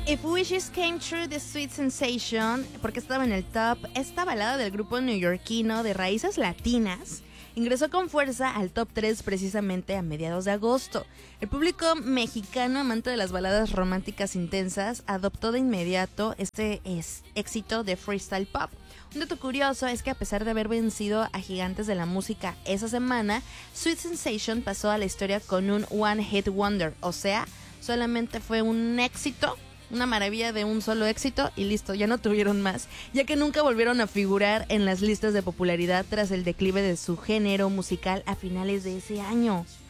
If Wishes Came True de Sweet Sensation, porque estaba en el top, esta balada del grupo neoyorquino de raíces latinas ingresó con fuerza al top 3 precisamente a mediados de agosto. El público mexicano, amante de las baladas románticas intensas, adoptó de inmediato este éxito de freestyle pop. Un dato curioso es que a pesar de haber vencido a gigantes de la música esa semana, Sweet Sensation pasó a la historia con un One Hit Wonder, o sea, solamente fue un éxito, una maravilla de un solo éxito y listo, ya no tuvieron más, ya que nunca volvieron a figurar en las listas de popularidad tras el declive de su género musical a finales de ese año.